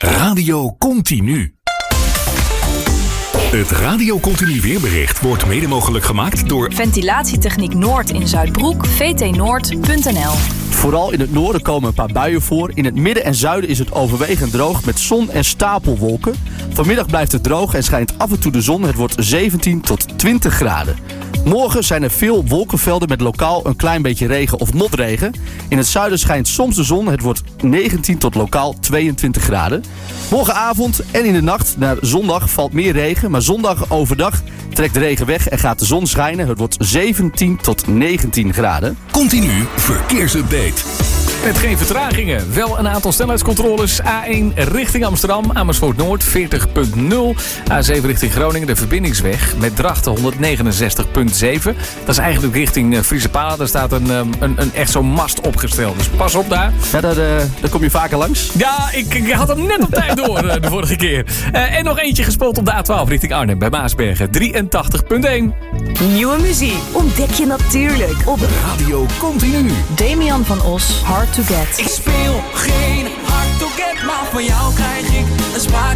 Radio Continu. Het Radio Continu weerbericht wordt mede mogelijk gemaakt door Ventilatietechniek Noord in Zuidbroek, vtnoord.nl. Vooral in het noorden komen een paar buien voor. In het midden en zuiden is het overwegend droog met zon en stapelwolken. Vanmiddag blijft het droog en schijnt af en toe de zon. Het wordt 17 tot 20 graden. Morgen zijn er veel wolkenvelden met lokaal een klein beetje regen of motregen. In het zuiden schijnt soms de zon. Het wordt 19 tot lokaal 22 graden. Morgenavond en in de nacht naar zondag valt meer regen. Maar zondag overdag trekt de regen weg en gaat de zon schijnen. Het wordt 17 tot 19 graden. Continu verkeersupdate. Met geen vertragingen. Wel een aantal snelheidscontroles. A1 richting Amsterdam, Amersfoort Noord 40.0. A7 richting Groningen, de verbindingsweg met Drachten 169.7. Dat is eigenlijk richting Friesepalen. Daar staat een echt zo'n mast opgesteld. Dus pas op daar. Ja, daar kom je vaker langs. Ja, ik had hem net op tijd door de vorige keer. En nog eentje gespoeld op de A12 richting Arnhem bij Maasbergen 83.1. Nieuwe muziek ontdek je natuurlijk op Radio Continu. Damian van Os, Hard to Get. Ik speel geen hard to get, maar van jou krijg ik een spaar.